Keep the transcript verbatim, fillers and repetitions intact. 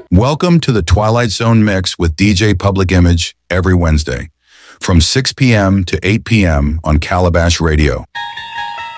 Welcome to the Twilight Zone Mix with D J Public Image every Wednesday from six p m to eight p m on Calabash Radio.